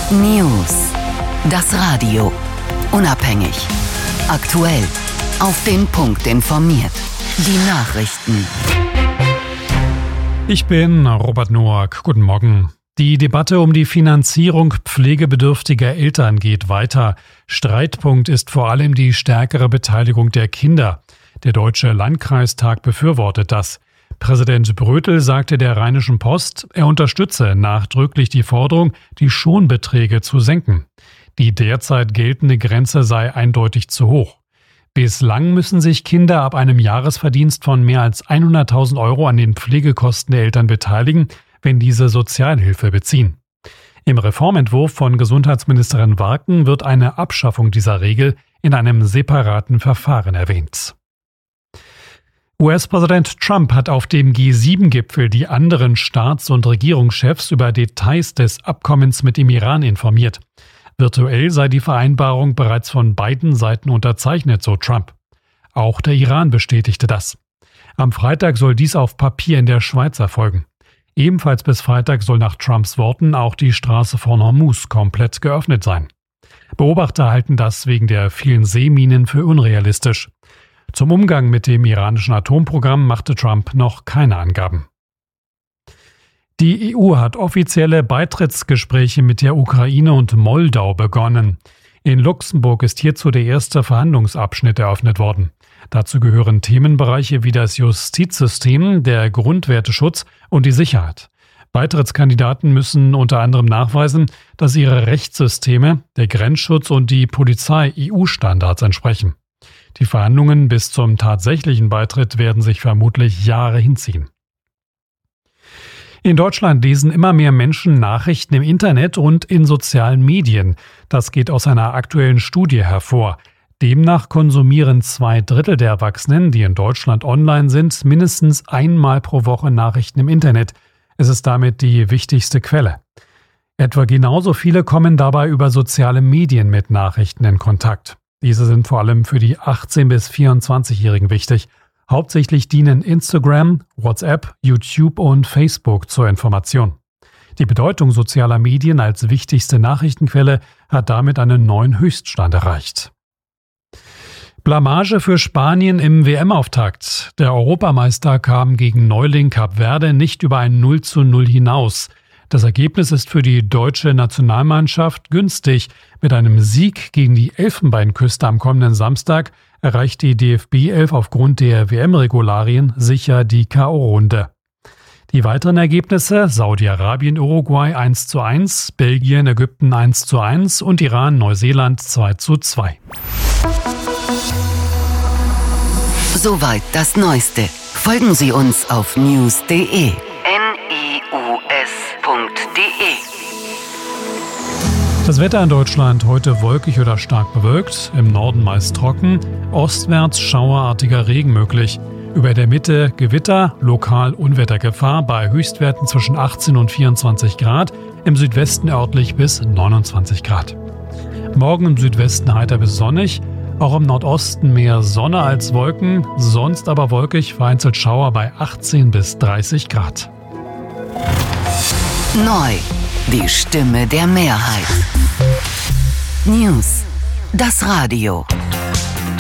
News. Das Radio. Unabhängig. Aktuell. Auf den Punkt informiert. Die Nachrichten. Ich bin Robert Noack. Guten Morgen. Die Debatte um die Finanzierung pflegebedürftiger Eltern geht weiter. Streitpunkt ist vor allem die stärkere Beteiligung der Kinder. Der Deutsche Landkreistag befürwortet das. Präsident Brötel sagte der Rheinischen Post, er unterstütze nachdrücklich die Forderung, die Schonbeträge zu senken. Die derzeit geltende Grenze sei eindeutig zu hoch. Bislang müssen sich Kinder ab einem Jahresverdienst von mehr als 100.000 Euro an den Pflegekosten der Eltern beteiligen, wenn diese Sozialhilfe beziehen. Im Reformentwurf von Gesundheitsministerin Warken wird eine Abschaffung dieser Regel in einem separaten Verfahren erwähnt. US-Präsident Trump hat auf dem G7-Gipfel die anderen Staats- und Regierungschefs über Details des Abkommens mit dem Iran informiert. Virtuell sei die Vereinbarung bereits von beiden Seiten unterzeichnet, so Trump. Auch der Iran bestätigte das. Am Freitag soll dies auf Papier in der Schweiz erfolgen. Ebenfalls bis Freitag soll nach Trumps Worten auch die Straße von Hormuz komplett geöffnet sein. Beobachter halten das wegen der vielen Seeminen für unrealistisch. Zum Umgang mit dem iranischen Atomprogramm machte Trump noch keine Angaben. Die EU hat offizielle Beitrittsgespräche mit der Ukraine und Moldau begonnen. In Luxemburg ist hierzu der erste Verhandlungsabschnitt eröffnet worden. Dazu gehören Themenbereiche wie das Justizsystem, der Grundwerteschutz und die Sicherheit. Beitrittskandidaten müssen unter anderem nachweisen, dass ihre Rechtssysteme, der Grenzschutz und die Polizei EU-Standards entsprechen. Die Verhandlungen bis zum tatsächlichen Beitritt werden sich vermutlich Jahre hinziehen. In Deutschland lesen immer mehr Menschen Nachrichten im Internet und in sozialen Medien. Das geht aus einer aktuellen Studie hervor. Demnach konsumieren 2/3 der Erwachsenen, die in Deutschland online sind, mindestens einmal pro Woche Nachrichten im Internet. Es ist damit die wichtigste Quelle. Etwa genauso viele kommen dabei über soziale Medien mit Nachrichten in Kontakt. Diese sind vor allem für die 18- bis 24-Jährigen wichtig. Hauptsächlich dienen Instagram, WhatsApp, YouTube und Facebook zur Information. Die Bedeutung sozialer Medien als wichtigste Nachrichtenquelle hat damit einen neuen Höchststand erreicht. Blamage für Spanien im WM-Auftakt. Der Europameister kam gegen Neuling Kap Verde nicht über ein 0:0 hinaus. Das Ergebnis ist für die deutsche Nationalmannschaft günstig. Mit einem Sieg gegen die Elfenbeinküste am kommenden Samstag erreicht die DFB 11 aufgrund der WM-Regularien sicher die K.O.-Runde. Die weiteren Ergebnisse: Saudi-Arabien, Uruguay 1:1, Belgien, Ägypten 1:1 und Iran, Neuseeland 2:2. Soweit das Neueste. Folgen Sie uns auf news.de. Das Wetter in Deutschland heute wolkig oder stark bewölkt, im Norden meist trocken, ostwärts schauerartiger Regen möglich. Über der Mitte Gewitter, lokal Unwettergefahr bei Höchstwerten zwischen 18 und 24 Grad, im Südwesten örtlich bis 29 Grad. Morgen im Südwesten heiter bis sonnig, auch im Nordosten mehr Sonne als Wolken, sonst aber wolkig, vereinzelt Schauer bei 18 bis 30 Grad. Neu. Die Stimme der Mehrheit. News. Das Radio.